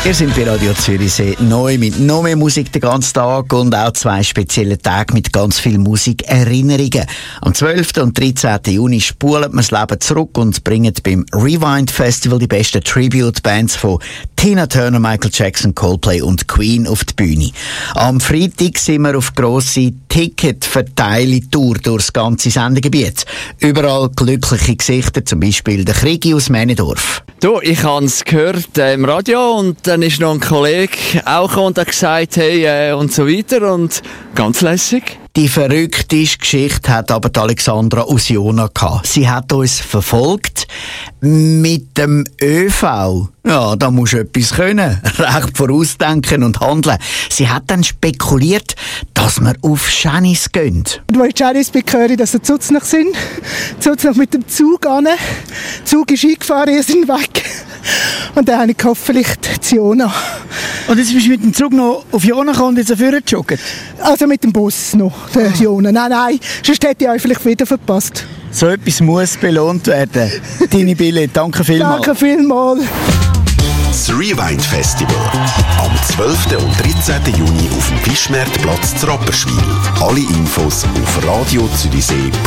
Ihr seid bei Radio Zürichsee neu mit noch mehr Musik den ganzen Tag und auch 2 spezielle Tage mit ganz viel Musikerinnerungen. Am 12. und 13. Juni spulen wir das Leben zurück und bringen beim Rewind Festival die besten Tribute-Bands von Tina Turner, Michael Jackson, Coldplay und Queen auf die Bühne. Am Freitag sind wir auf grosse Ticketverteilung-Tour durchs ganze Sendegebiet. Überall glückliche Gesichter, zum Beispiel der Krigi aus Männedorf. Du, ich habe es gehört im Radio und dann ist noch ein Kollege auch gekommen und hat gesagt, hey, und so weiter und ganz lässig. Die verrückteste Geschichte hat aber die Alexandra aus Jona gehabt. Sie hat uns verfolgt mit dem ÖV. Ja, da musst du etwas können. Recht vorausdenken und handeln. Sie hat dann spekuliert, dass wir auf Schänis gehen. Und als ich Schänis bin, höre ich, dass sie Zutznach sind. Zutznach mit dem Zug an. Der Zug ist eingefahren, ihr sind weg. Und dann habe ich gehofft, vielleicht zu Jona. Und jetzt bist du mit dem Zug noch auf Jona gekommen und jetzt vorher gejoggt? Also mit dem Bus noch, der Jona. Nein, sonst hätte ich euch vielleicht wieder verpasst. So etwas muss belohnt werden. Deine Billette, danke vielmals. Danke vielmals. Das Rewind Festival. Am 12. und 13. Juni auf dem Fischmarktplatz zu Rapperswil. Alle Infos auf radiozürichsee.ch.